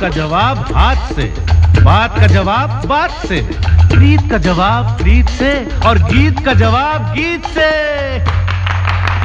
का जवाब हाथ से, बात का जवाब बात से, प्रीत का जवाब प्रीत से और गीत का जवाब गीत से।